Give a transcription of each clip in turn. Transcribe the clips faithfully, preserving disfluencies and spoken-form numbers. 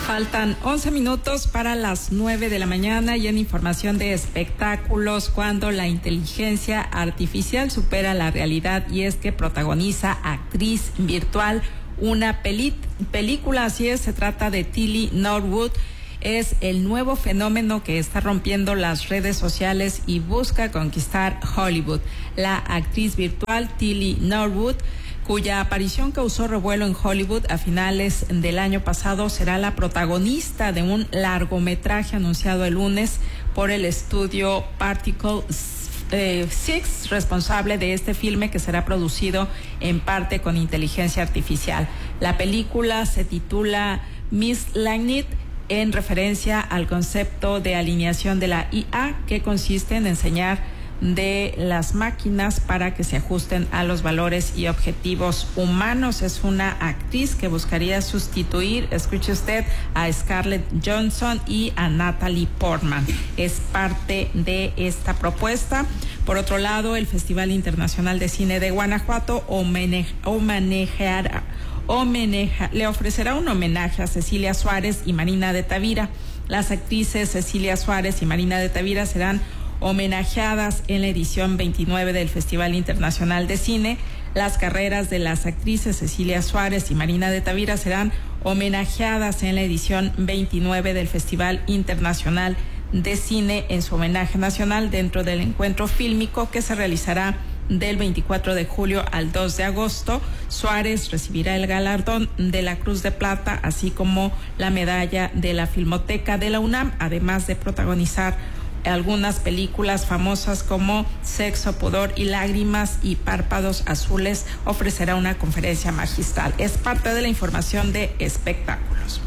Faltan once minutos para las nueve de la mañana y en información de espectáculos, cuando la inteligencia artificial supera la realidad, y es que protagoniza actriz virtual una peli- película, así es, se trata de Tilly Norwood. Es el nuevo fenómeno que está rompiendo las redes sociales y busca conquistar Hollywood. La actriz virtual Tilly Norwood, cuya aparición causó revuelo en Hollywood a finales del año pasado, será la protagonista de un largometraje anunciado el lunes por el estudio Particle eh, Six, responsable de este filme, que será producido en parte con inteligencia artificial. La película se titula Miss Lightning, en referencia al concepto de alineación de la I A, que consiste en enseñar de las máquinas para que se ajusten a los valores y objetivos humanos. Es una actriz que buscaría sustituir, escuche usted, a Scarlett Johansson y a Natalie Portman. Es parte de esta propuesta. Por otro lado, el Festival Internacional de Cine de Guanajuato homenajeará Homenaje, le ofrecerá un homenaje a Cecilia Suárez y Marina de Tavira. Las actrices Cecilia Suárez y Marina de Tavira serán homenajeadas en la edición veintinueve del Festival Internacional de Cine. Las carreras de las actrices Cecilia Suárez y Marina de Tavira serán homenajeadas en la edición veintinueve del Festival Internacional de Cine en su homenaje nacional, dentro del encuentro fílmico que se realizará del veinticuatro de julio al dos de agosto. Suárez recibirá el galardón de la Cruz de Plata, así como la medalla de la Filmoteca de la UNAM, además de protagonizar algunas películas famosas como Sexo, Pudor y Lágrimas y Párpados Azules. Ofrecerá una conferencia magistral. Es parte de la información de espectáculos.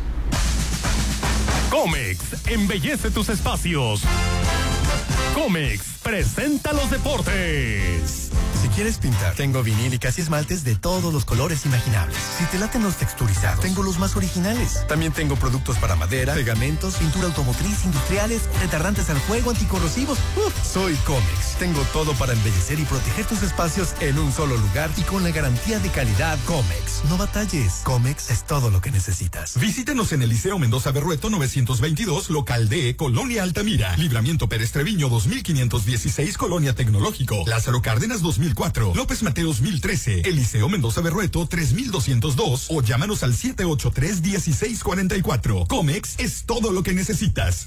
Comex embellece tus espacios. Comex presenta los deportes. Si quieres pintar, tengo vinílicas y esmaltes de todos los colores imaginables. Si te laten los texturizados, tengo los más originales. También tengo productos para madera, pegamentos, pintura automotriz, industriales, retardantes al fuego, anticorrosivos. Uf, soy Comex. Tengo todo para embellecer y proteger tus espacios en un solo lugar y con la garantía de calidad Comex. No batalles. Comex es todo lo que necesitas. Visítenos en el Liceo Mendoza Berrueto novecientos veintidós, local D, Colonia Altamira. Libramiento Pérez Treviño dos mil quinientos dieciséis, Colonia Tecnológico. Lázaro Cárdenas dos mil cuatro, López Mateos mil trece, Eliseo Mendoza Berrueto tres mil doscientos dos, o llámanos al siete ocho tres, uno seis cuatro cuatro. Comex es todo lo que necesitas.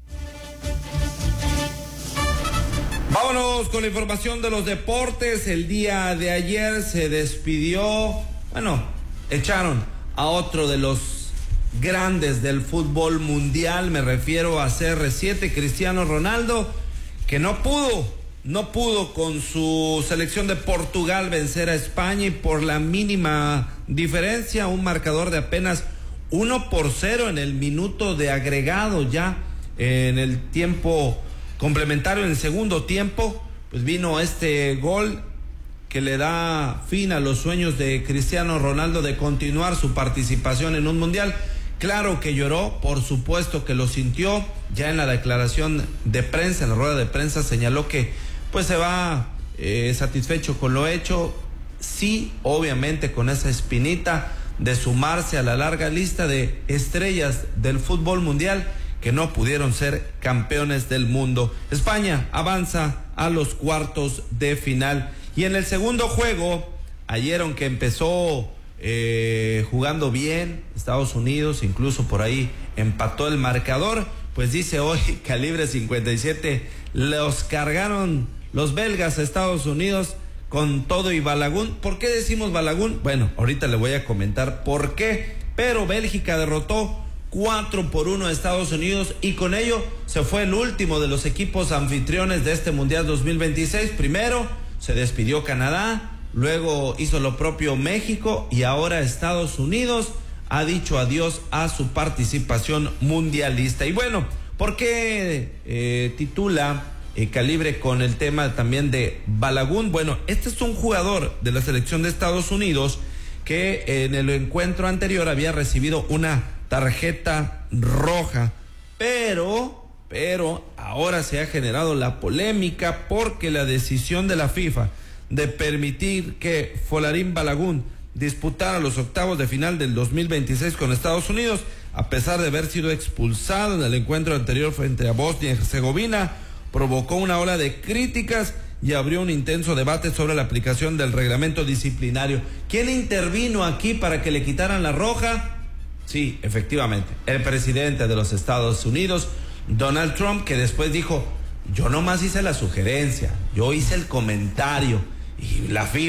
Vámonos con la información de los deportes. El día de ayer se despidió, bueno, echaron a otro de los grandes del fútbol mundial, me refiero a C R siete, Cristiano Ronaldo, que no pudo No pudo con su selección de Portugal vencer a España, y por la mínima diferencia, un marcador de apenas uno por cero en el minuto de agregado, ya en el tiempo complementario, en el segundo tiempo, pues vino este gol que le da fin a los sueños de Cristiano Ronaldo de continuar su participación en un mundial. Claro que lloró, por supuesto que lo sintió. Ya en la declaración de prensa, en la rueda de prensa, señaló que pues se va eh, satisfecho con lo hecho, sí, obviamente con esa espinita de sumarse a la larga lista de estrellas del fútbol mundial que no pudieron ser campeones del mundo. España avanza a los cuartos de final. Y en el segundo juego, ayer, aunque empezó eh, jugando bien Estados Unidos, incluso por ahí empató el marcador, pues dice hoy Calibre cincuenta y siete, los cargaron los belgas a Estados Unidos con todo y Balagun. ¿Por qué decimos Balagun? Bueno, ahorita le voy a comentar por qué. Pero Bélgica derrotó cuatro por uno a Estados Unidos, y con ello se fue el último de los equipos anfitriones de este Mundial dos mil veintiséis. Primero se despidió Canadá, luego hizo lo propio México, y ahora Estados Unidos ha dicho adiós a su participación mundialista. Y bueno, ¿por qué eh, titula eh, Calibre con el tema también de Balagun? Bueno, este es un jugador de la selección de Estados Unidos que eh, en el encuentro anterior había recibido una tarjeta roja, pero, pero ahora se ha generado la polémica porque la decisión de la FIFA de permitir que Folarin Balagun disputara los octavos de final del dos mil veintiséis con Estados Unidos a pesar de haber sido expulsado en el encuentro anterior frente a Bosnia y Herzegovina, provocó una ola de críticas y abrió un intenso debate sobre la aplicación del reglamento disciplinario. ¿Quién intervino aquí para que le quitaran la roja? Sí, efectivamente, el presidente de los Estados Unidos, Donald Trump, que después dijo, yo nomás hice la sugerencia, yo hice el comentario y la FIFA